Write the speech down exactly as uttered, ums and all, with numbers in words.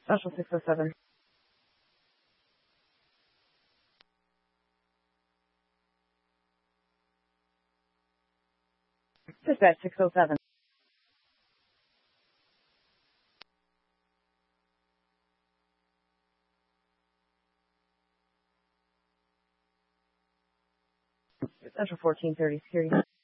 Special six oh seven. Dispatch six oh seven. Central fourteen thirty security.